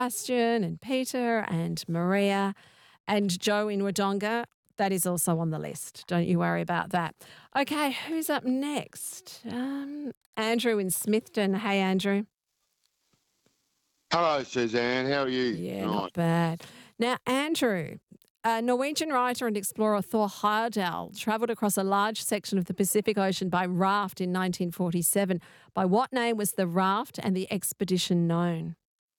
Sebastian and Peter and Maria and Joe in Wodonga. That is also on the list. Don't you worry about that. Okay, who's up next? Andrew in Smithton. Hey, Andrew. Hello, Suzanne. How are you Yeah, tonight? not bad. Now, Andrew, Norwegian writer and explorer Thor Heyerdahl travelled across a large section of the Pacific Ocean by raft in 1947. By what name was the raft and the expedition known?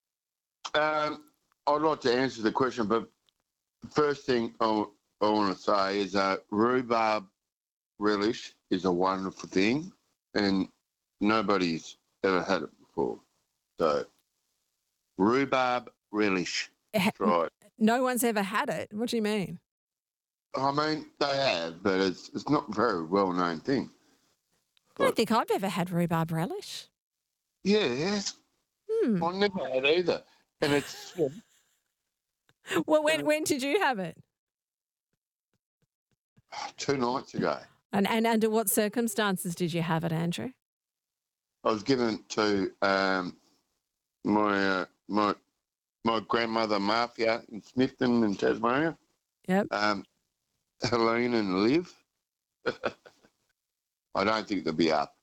I'd like to answer the question, but the first thing I want to say is rhubarb relish is a wonderful thing, and nobody's ever had it before. So, rhubarb relish. Eh, That's right. No one's ever had it. What do you mean? I mean, they have, but it's not a very well-known thing. I don't But, think I've ever had rhubarb relish. yeah, Hmm. I never had either. And it's Well, when did you have it? 2 nights ago. And under what circumstances did you have it, Andrew? I was given it to my grandmother Mafia in Smithton in Tasmania. Yep. Helene and Liv. I don't think they'll be up.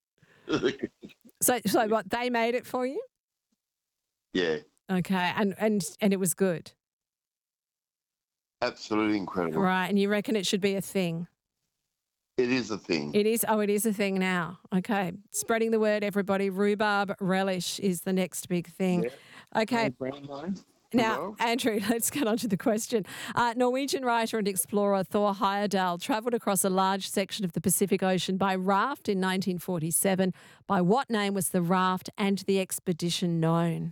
So what, they made it for you? Yeah, Okay. And it was good. absolutely incredible. Right. And you reckon it should be a thing? It is a thing. It is. Oh, it is a thing now. Okay. Spreading the word, everybody. Rhubarb relish is the next big thing. Yeah. Okay. And brown nose as Now, well. Andrew, let's get on to the question. Norwegian writer and explorer Thor Heyerdahl travelled across a large section of the Pacific Ocean by raft in 1947. By what name was the raft and the expedition known?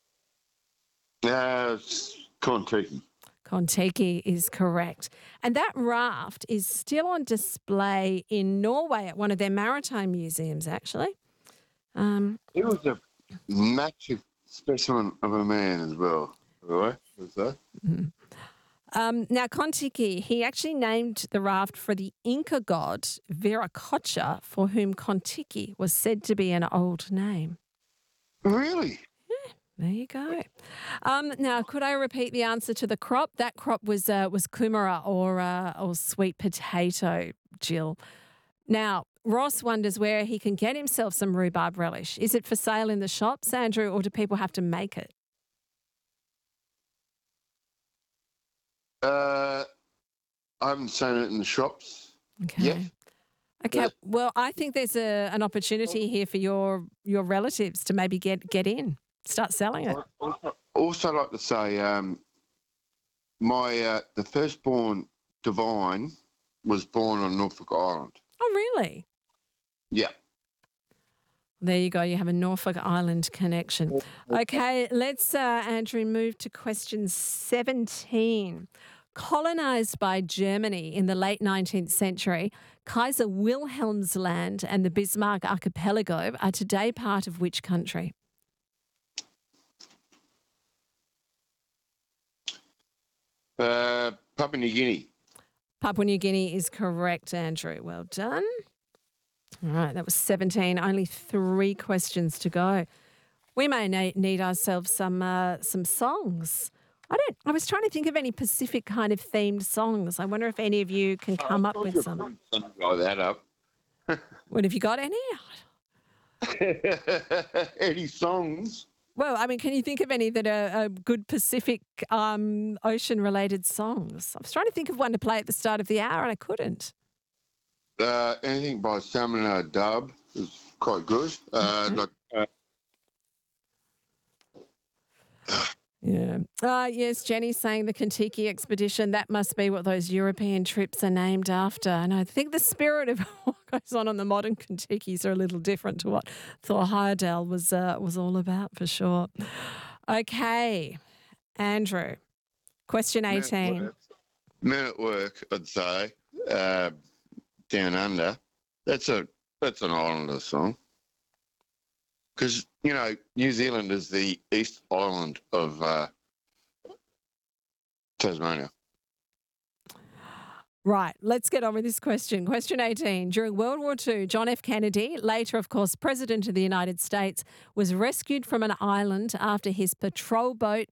It's Kontiki. Kontiki is correct. And that raft is still on display in Norway at one of their maritime museums, actually. It was a massive specimen of a man as well. Right? Was that? Now, Kontiki, he actually named the raft for the Inca god Viracocha, for whom Kontiki was said to be an old name. Really? There you go. Now, could I repeat the answer to the crop? That crop was kumara or sweet potato, Jill. Now, Ross wonders where he can get himself some rhubarb relish. Is it for sale in the shops, Andrew, or do people have to make it? I haven't seen it in the shops Okay. yet. Okay. Well, I think there's an opportunity here for your relatives to maybe get in, start selling it. Also like to say, the firstborn Divine was born on Norfolk Island. Oh, really? Yeah. There you go. You have a Norfolk Island connection. Okay, let's, Andrew, move to question 17. Colonised by Germany in the late 19th century, Kaiser Wilhelm's land and the Bismarck Archipelago are today part of which country? Papua New Guinea. Papua New Guinea is correct, Andrew. Well done. All right, that was 17. Only 3 questions to go. We may need ourselves some songs. I was trying to think of any Pacific kind of themed songs. I wonder if any of you can come up with some. Something like that up. What, have you got any? Any songs? Well, I mean, can you think of any that are good Pacific Ocean related songs? I was trying to think of one to play at the start of the hour and I couldn't. Anything by Salmon Dub is quite good. Yeah. Yes, Jenny's saying the Kentucky expedition, that must be what those European trips are named after. And I think the spirit of what goes on the modern Kentuckys are a little different to what Thor Heyerdahl was all about, for sure. Okay, Andrew, question 18. Men at Work, I'd say. Down Under. That's an Islander song. Because, New Zealand is the East Island of Tasmania. Right, let's get on with this question. Question 18. During World War II, John F. Kennedy, later, of course, President of the United States, was rescued from an island after his patrol boat